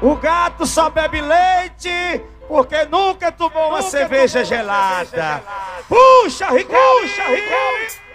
O gato só bebe leite porque nunca tomou uma cerveja gelada. Puxa, Ricardo! Puxa, Ricardo!